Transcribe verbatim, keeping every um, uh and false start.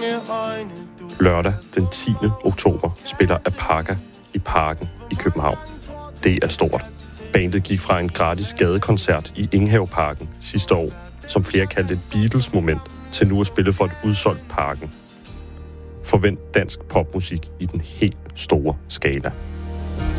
Lørdag den tiende oktober spiller Apaka i Parken i København. Det er stort. Bandet gik fra en gratis gadekoncert i Enghaveparken sidste år, som flere kaldte et Beatles-moment, til nu at spille for et udsolgt Parken. Forvent dansk popmusik i den helt store skala.